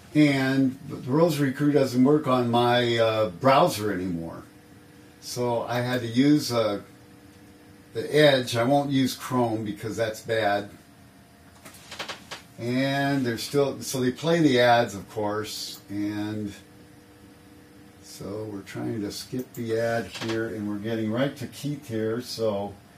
and the Rosary Crew doesn't work on my browser anymore. So I had to use the Edge. I won't use Chrome because that's bad. And they're still, so they play the ads, of course, and so we're trying to skip the ad here, and we're getting right to Keith here, so